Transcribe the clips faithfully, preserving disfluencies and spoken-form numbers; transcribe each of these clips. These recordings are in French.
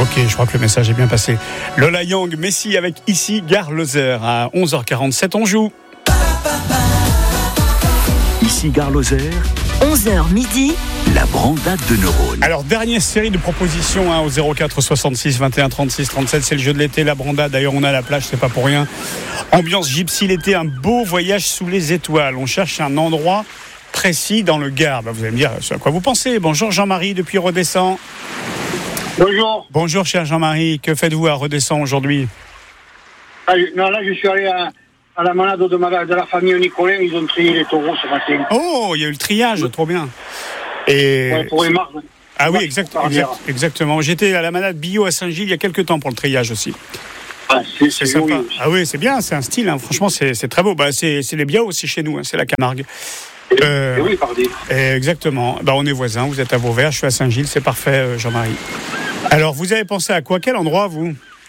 Ok, je crois que le message est bien passé. Lola Young, Messi avec Ici, Gare Lozère. À onze heures quarante-sept, on joue. Ici, Gare Lozère. onze heures midi. La brandade de neurones. Alors, dernière série de propositions hein, au zéro quatre soixante-six vingt et un trente-six trente-sept. C'est le jeu de l'été, la brandade. D'ailleurs, on est à la plage, c'est pas pour rien. Ambiance gypsy l'été, un beau voyage sous les étoiles. On cherche un endroit précis dans le Gard. Bah, vous allez me dire ce à quoi vous pensez. Bonjour Jean-Marie depuis Redescend. Bonjour. Bonjour cher Jean-Marie. Que faites-vous à Redescend aujourd'hui? Ah, non, là, je suis allé à, à la malade de, ma, de la famille Nicolin. Ils ont trié les taureaux ce matin. Oh, il y a eu le triage, oui. Trop bien. Et... Ouais, pour les marques. Ah oui, exact, exact, exactement. J'étais à la malade bio à Saint-Gilles il y a quelques temps pour le triage aussi. Ah, c'est, c'est, c'est sympa. Oui. Ah oui, c'est bien, c'est un style. Hein. Franchement, c'est, c'est très beau. Bah, c'est, c'est les bios aussi chez nous, hein. C'est la Camargue. Et, euh, et oui, pardon. Exactement. Bah, on est voisins. Vous êtes à Vauvert, je suis à Saint-Gilles. C'est parfait, Jean-Marie. Alors, vous avez pensé à quoi? Quel endroit, vous?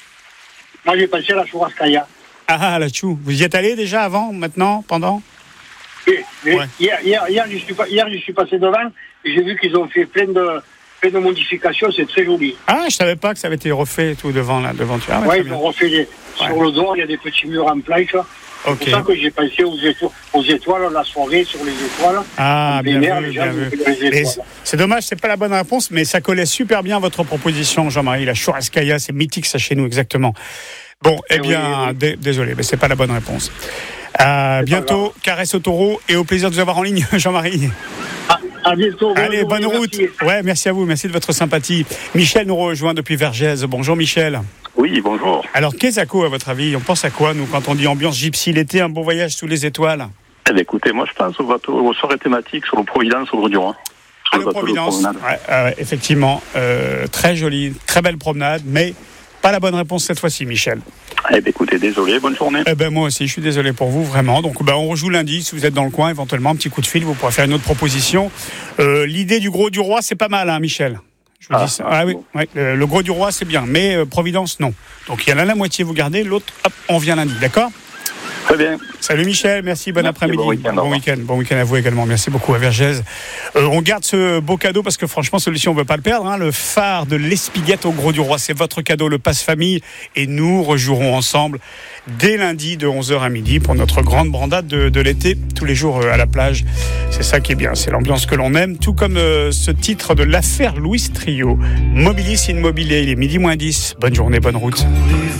Moi, j'ai pensé à la Churrascaia. Ah, la Chou. Vous y êtes allé déjà avant, maintenant, pendant? Oui, oui. Ouais. Hier, hier, hier, je suis, hier, je suis passé devant et j'ai vu qu'ils ont fait plein de, plein de modifications. C'est très joli. Ah, je savais pas que ça avait été refait tout devant, là, devant tu. Ah, ouais, ouais ils ont refait les, ouais. Sur le dos, il y a des petits murs en planche. C'est okay. pour ça que j'ai pensé aux étoiles, aux étoiles, la soirée sur les étoiles. Ah, bien mer, vu, bien vu. C'est, c'est dommage, c'est pas la bonne réponse, mais ça collait super bien à votre proposition, Jean-Marie. La Churrascaia, c'est mythique, ça, chez nous, exactement. Bon, eh bien, oui, oui. D- désolé, mais c'est pas la bonne réponse. Euh, bientôt, caresse au taureau et au plaisir de vous avoir en ligne, Jean-Marie. À, à bientôt. Allez, bonne, bonne route. Merci. Ouais, merci à vous, merci de votre sympathie. Michel nous rejoint depuis Vergès. Bonjour Michel. Oui, bonjour. Alors, Quesaco, à votre avis, on pense à quoi, nous, quand on dit ambiance gypsy l'été, un beau voyage sous les étoiles? Eh bien, écoutez, moi, je pense au bateau, aux soirées thématiques sur le Providence au Gros-du-Roi. Ah, le Providence, ouais, euh, effectivement, euh, très jolie, très belle promenade, mais pas la bonne réponse cette fois-ci, Michel. Eh bien, écoutez, désolé, bonne journée. Eh ben, moi aussi, je suis désolé pour vous, vraiment. Donc, ben, on rejoue lundi. Si vous êtes dans le coin, éventuellement, un petit coup de fil, vous pourrez faire une autre proposition. Euh, l'idée du Gros du Roi, c'est pas mal, hein, Michel. Je vous ah, dis ça. Ah, oui, bon. ouais, le, le Gros du Roi, c'est bien. Mais euh, Providence, non. Donc, il y en a la moitié, vous gardez. L'autre, hop, on vient lundi, d'accord? Très bien. Salut Michel, merci, bon merci, après-midi. Bon week-end, bon, week-end, bon week-end à vous également. Merci beaucoup à Vergès. Euh, on garde ce beau cadeau parce que franchement, celui-ci, on ne veut pas le perdre. Hein, le phare de l'Espiguette au Gros du Roi, c'est votre cadeau, le passe-famille. Et nous rejouerons ensemble dès lundi de onze heures à midi pour notre grande brandade de, de l'été, tous les jours euh, à la plage. C'est ça qui est bien, c'est l'ambiance que l'on aime. Tout comme euh, ce titre de l'affaire Louis Trio. Mobilis in Mobilier, il est midi moins dix. Bonne journée, bonne route.